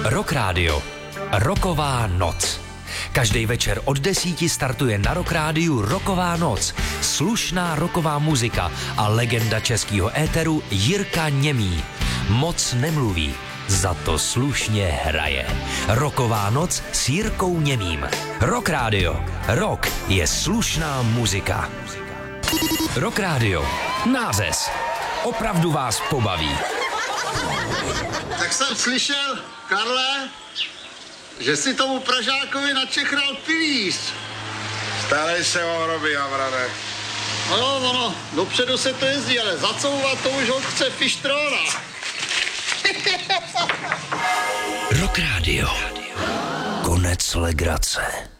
Rock Radio. Rocková noc. Každý večer od 10 startuje na Rock Rádiu Rocková noc. Slušná rocková muzika a legenda českého éteru Jirka Němý. Moc nemluví, za to slušně hraje. Rocková noc s Jirkou Němým. Rock Radio. Rock je slušná muzika. Rock Radio. Nářez. Opravdu vás pobaví. Tak jsem slyšel, Karle, že si tomu Pražákovi načechral pilíř. Starej se o hroby, Havrane. Ono, dopředu se to jezdí, ale zacouvat to už ho chce fištrona. Rock Radio. Konec legrace.